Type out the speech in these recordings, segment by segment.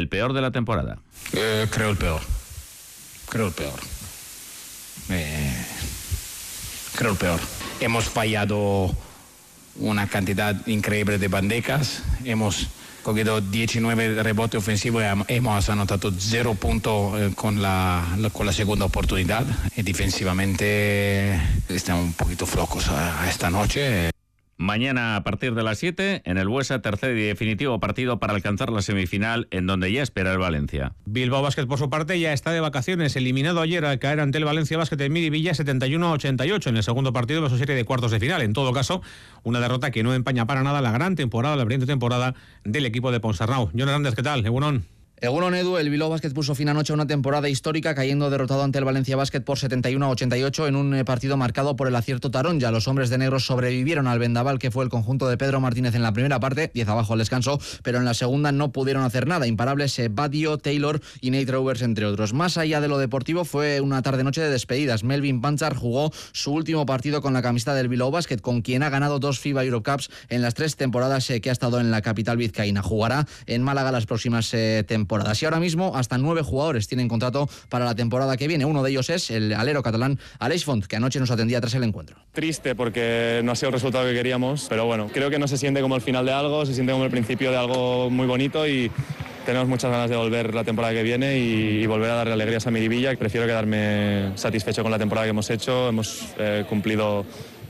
el peor de la temporada. Creo el peor. Hemos fallado una cantidad increíble de bandejas. Hemos cogido 19 rebotes ofensivos y hemos anotado 0 puntos con la segunda oportunidad. Y defensivamente estamos un poquito flojos esta noche. Mañana a partir de las 7 en el Buesa, tercer y definitivo partido para alcanzar la semifinal, en donde ya espera el Valencia. Bilbao Basket, por su parte, ya está de vacaciones, eliminado ayer al caer ante el Valencia Basket en Miribilla 71-88 en el segundo partido de su serie de cuartos de final. En todo caso, una derrota que no empaña para nada la gran temporada, la brillante temporada del equipo de Ponsarnau. Jon Hernández, ¿qué tal? Egunon. Egunon, Edu, el Bilbao Basket puso fin anoche a una temporada histórica, cayendo derrotado ante el Valencia Basket por 71-88 en un partido marcado por el acierto taronja. Los hombres de negro sobrevivieron al vendaval que fue el conjunto de Pedro Martínez en la primera parte, 10 abajo al descanso, pero en la segunda no pudieron hacer nada. Imparables Badio, Taylor y Nate Roberts, entre otros. Más allá de lo deportivo, fue una tarde-noche de despedidas. Melvin Panchar jugó su último partido con la camiseta del Bilbao Basket, con quien ha ganado 2 FIBA Europe Cups en las 3 temporadas que ha estado en la capital vizcaína. Jugará en Málaga las próximas temporadas. Y ahora mismo hasta 9 jugadores tienen contrato para la temporada que viene. Uno de ells es el alero catalán Aleix Font, que anoche nos atendía tras el encuentro. Triste porque no ha sido el resultado que queríamos, pero bueno, creo que no se siente como el final de algo, se siente como el principio de algo muy bonito y tenemos muchas ganas de volver la temporada que viene y volver a darle alegrías a Miribilla. Prefiero quedarme satisfecho con la temporada que hemos hecho, hemos cumplido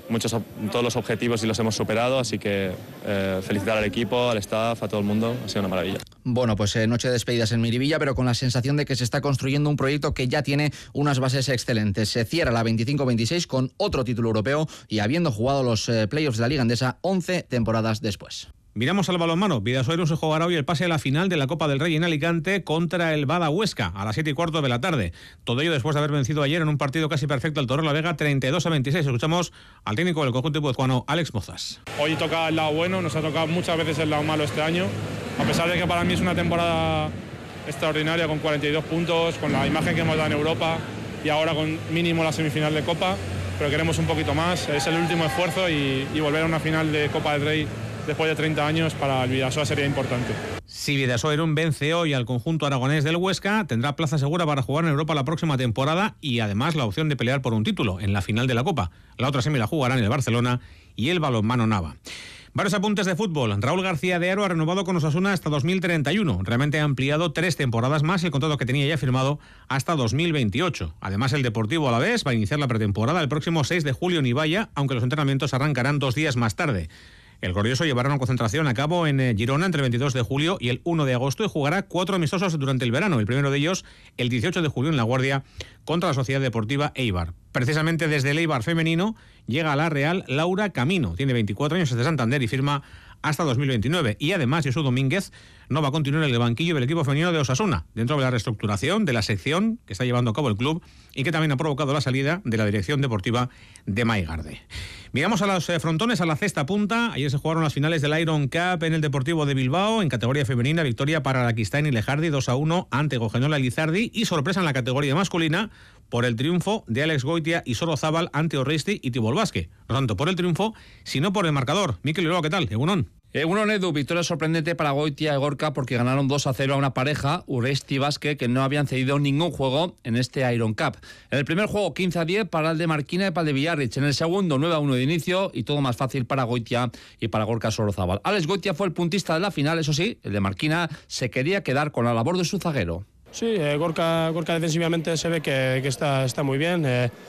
todos los objetivos y los hemos superado, así que felicitar al equipo, al staff, a todo el mundo, ha sido una maravilla. Bueno, pues noche de despedidas en Miribilla, pero con la sensación de que se está construyendo un proyecto que ya tiene unas bases excelentes. Se cierra la 25-26 con otro título europeo y habiendo jugado los playoffs de la Liga Endesa 11 temporadas después. Miramos al balonmano. Bidasoa se jugará hoy el pase a la final de la Copa del Rey en Alicante contra el Bada Huesca a las 7:15 de la tarde. Todo ello después de haber vencido ayer en un partido casi perfecto al Torrelavega 32-26. Escuchamos al técnico del conjunto guipuzcoano, Alex Mozas. Hoy toca el lado bueno, nos ha tocado muchas veces el lado malo este año, a pesar de que para mí es una temporada extraordinaria con 42 puntos, con la imagen que hemos dado en Europa y ahora con mínimo la semifinal de Copa, pero queremos un poquito más. Es el último esfuerzo y volver a una final de Copa del Rey después de 30 años para el Bidasoa sería importante. Si Bidasoa vence hoy al conjunto aragonés del Huesca, tendrá plaza segura para jugar en Europa la próxima temporada y además la opción de pelear por un título en la final de la Copa. La otra semi la jugarán el Barcelona y el Balonmano Nava. Varios apuntes de fútbol. Raúl García de Haro ha renovado con Osasuna hasta 2031. Realmente ha ampliado 3 temporadas más el contrato que tenía ya firmado hasta 2028. Además, el Deportivo Alavés va a iniciar la pretemporada el próximo 6 de julio en Ibaya, aunque los entrenamientos arrancarán 2 días más tarde. El Glorioso llevará una concentración a cabo en Girona entre el 22 de julio y el 1 de agosto y jugará 4 amistosos durante el verano. El primero de ellos el 18 de julio en La Guardia contra la Sociedad Deportiva Eibar. Precisamente desde el Eibar femenino llega a la Real Laura Camino. Tiene 24 años, es de Santander y firma hasta 2029. Y además Jesús Domínguez no va a continuar en el banquillo del equipo femenino de Osasuna, dentro de la reestructuración de la sección que está llevando a cabo el club y que también ha provocado la salida de la dirección deportiva de Maigarde. Miramos a los frontones, a la cesta punta. Ayer se jugaron las finales del Iron Cup en el Deportivo de Bilbao. En categoría femenina, victoria para Araquistain y Lejardi 2-1 ante Gogenola y Lizardi. Y sorpresa en la categoría masculina por el triunfo de Alex Goitia y Sorozábal ante Orreisti y Tibol Vázquez. No tanto por el triunfo, sino por el marcador. Mikel Iroa, ¿qué tal? Egunon. Egunon, Edu, victoria sorprendente para Goitia y Gorka porque ganaron 2-0 a una pareja, Urresti y Vázquez, que no habían cedido ningún juego en este Iron Cup. En el primer juego 15-10 para el de Marquina y para el de Villarrich. En el segundo 9-1 de inicio y todo más fácil para Goitia y para Gorka Sorozábal. Alex Goitia fue el puntista de la final, eso sí, el de Marquina se quería quedar con la labor de su zaguero. Sí, Gorka defensivamente se ve que está muy bien.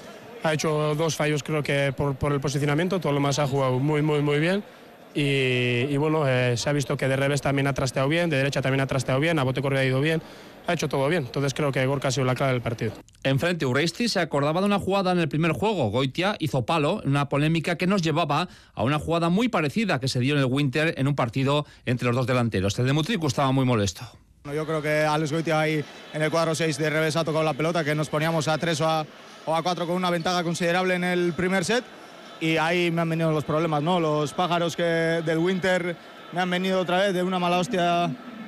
Ha hecho 2 fallos creo que por el posicionamiento, todo lo más ha jugado muy bien. Y bueno, se ha visto que de revés también ha trasteado bien, de derecha también ha trasteado bien, a bote corrido ha ido bien, ha hecho todo bien. Entonces creo que Gorka ha sido la clave del partido. Enfrente, Urresti se acordaba de una jugada en el primer juego. Goitia hizo palo en una polémica que nos llevaba a una jugada muy parecida que se dio en el Winter en un partido entre los dos delanteros. El de Mutriku estaba muy molesto. Yo creo que Alex Goitia ahí en el cuadro 6 de revés ha tocado la pelota, que nos poníamos a 3 o a 4 con una ventaja considerable en el primer set. Y ahí me han venido los problemas, ¿no? Los pájaros del Winter me han venido otra vez de una mala hostia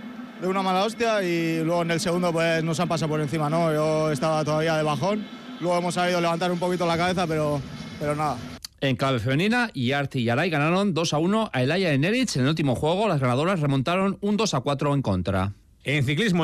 y luego en el segundo pues nos han pasado por encima, ¿no? Yo estaba todavía de bajón, luego hemos sabido levantar un poquito la cabeza, pero nada. En clave femenina, Iarte y Aray ganaron 2-1 a Elaya Enerich. En el último juego, las ganadoras remontaron un 2-4 en contra. En ciclismo,